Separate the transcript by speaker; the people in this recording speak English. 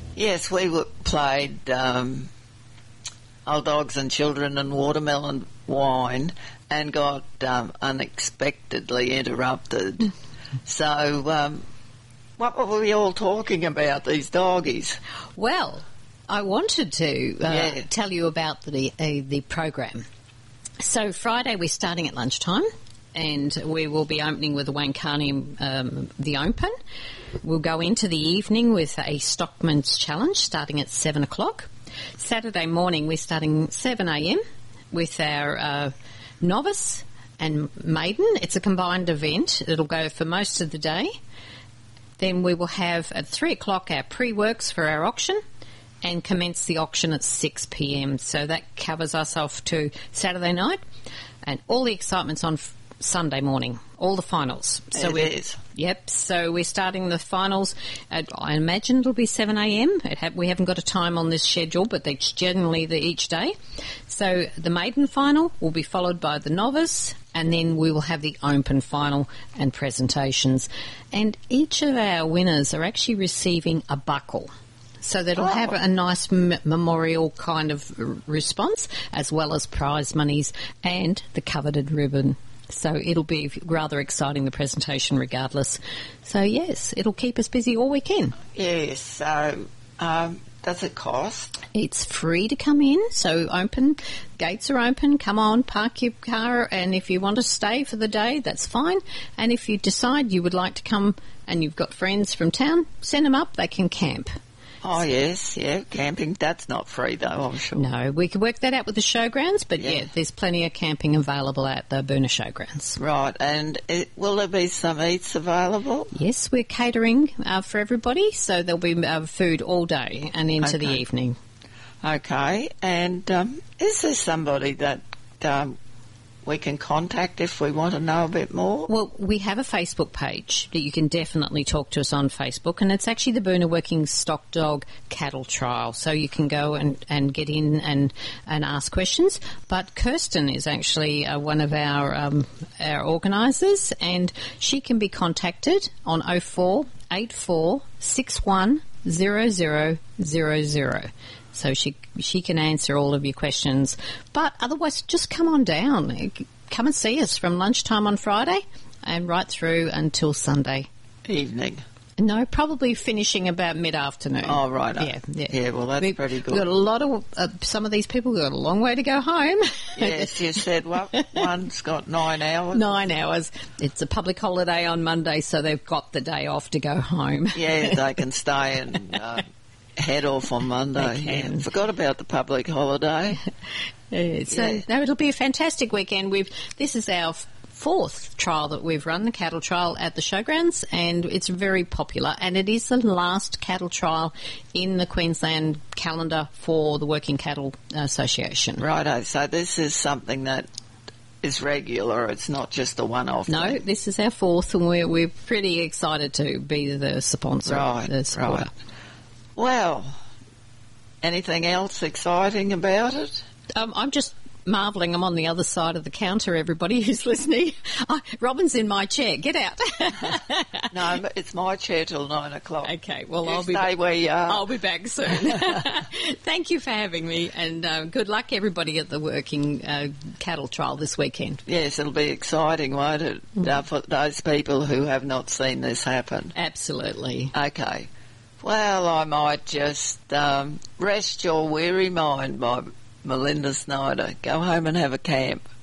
Speaker 1: Yes, we played Old Dogs and Children and Watermelon Wine and got unexpectedly interrupted. So what were we all talking about, these doggies?
Speaker 2: Well, I wanted to tell you about the program. So Friday we're starting at lunchtime, and we will be opening with the Wankhani, the Open. We'll go into the evening with a Stockman's Challenge starting at 7 o'clock. Saturday morning we're starting 7 a.m. with our novice and maiden. It's a combined event. It'll go for most of the day. Then we will have at 3 o'clock our pre-works for our auction and commence the auction at 6 p.m. So that covers us off to Saturday night, and all the excitement's on Sunday morning, all the finals.
Speaker 1: So it is.
Speaker 2: Yep, so we're starting the finals at, I imagine it'll be 7 a.m. We haven't got a time on this schedule, but it's generally each day. So the maiden final will be followed by the novice, and then we will have the open final and presentations. And each of our winners are actually receiving a buckle. So that'll have a nice memorial kind of response, as well as prize monies and the coveted ribbon. So it'll be rather exciting, the presentation, regardless. So, yes, it'll keep us busy all weekend.
Speaker 1: Yes, so does it cost?
Speaker 2: It's free to come in, so gates are open, come on, park your car, and if you want to stay for the day, that's fine. And if you decide you would like to come and you've got friends from town, send them up, they can camp.
Speaker 1: Oh, yes, yeah, camping, that's not free though, I'm sure.
Speaker 2: No, we could work that out with the showgrounds, but yeah, there's plenty of camping available at the Boonah Showgrounds.
Speaker 1: Right, and will there be some eats available?
Speaker 2: Yes, we're catering for everybody, so there'll be food all day and into the evening.
Speaker 1: Okay, and is there somebody that we can contact if we want to know a bit more?
Speaker 2: Well, we have a Facebook page that you can definitely talk to us on Facebook, and it's actually the Boonah Working Stock Dog Cattle Trial. So you can go and get in and ask questions. But Kirsten is actually one of our organisers, and she can be contacted on 0484 61 0000. So she can answer all of your questions. But otherwise, just come on down. Come and see us from lunchtime on Friday and right through until Sunday
Speaker 1: evening.
Speaker 2: No, probably finishing about mid-afternoon.
Speaker 1: Oh, right. Yeah, well, that's pretty good.
Speaker 2: We've got a lot of, some of these people got a long way to go home.
Speaker 1: Yes, you said one's got 9 hours.
Speaker 2: 9 hours. It's a public holiday on Monday, so they've got the day off to go home.
Speaker 1: Yeah, they can stay and head off on Monday.
Speaker 2: They can.
Speaker 1: Yeah. Forgot about the public holiday.
Speaker 2: No, it'll be a fantastic weekend. This is our fourth trial that we've run, the cattle trial at the showgrounds, and it's very popular, and it is the last cattle trial in the Queensland calendar for the Working Cattle Association.
Speaker 1: Righto, so this is something that is regular, it's not just a one-off
Speaker 2: No,
Speaker 1: thing.
Speaker 2: This is our fourth, and we're pretty excited to be the sponsor. The supporter.
Speaker 1: Right. Well, anything else exciting about it?
Speaker 2: I'm just marvelling. I'm on the other side of the counter, everybody who's listening. Robin's in my chair. Get out.
Speaker 1: No, it's my chair till 9 o'clock.
Speaker 2: Okay, well,
Speaker 1: I'll stay where you are.
Speaker 2: I'll be back soon. Thank you for having me, and good luck, everybody, at the Working Cattle Trial this weekend.
Speaker 1: Yes, it'll be exciting, won't it, for those people who have not seen this happen?
Speaker 2: Absolutely.
Speaker 1: Okay. Well, I might just Rest Your Weary Mind by Melinda Snyder. Go home and have a camp.